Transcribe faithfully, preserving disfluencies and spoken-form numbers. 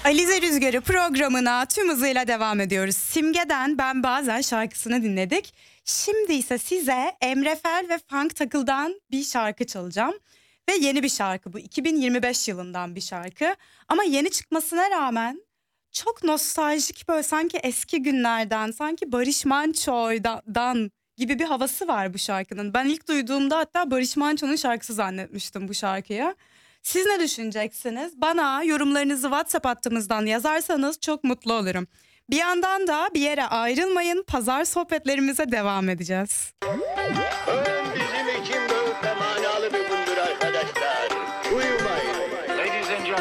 Alize Rüzgarı programına tüm hızıyla devam ediyoruz. Simge'den Ben Bazen şarkısını dinledik. Şimdi ise size Emre Fel ve Funk Takıl'dan bir şarkı çalacağım. Ve yeni bir şarkı bu. iki bin yirmi beş yılından bir şarkı. Ama yeni çıkmasına rağmen çok nostaljik, böyle sanki eski günlerden, sanki Barış Manço'dan gibi bir havası var bu şarkının. Ben ilk duyduğumda hatta Barış Manço'nun şarkısı zannetmiştim bu şarkıyı. Siz ne düşüneceksiniz? Bana yorumlarınızı WhatsApp hattımızdan yazarsanız çok mutlu olurum. Bir yandan da bir yere ayrılmayın. Pazar sohbetlerimize devam edeceğiz. Ön bizim için böğürtlen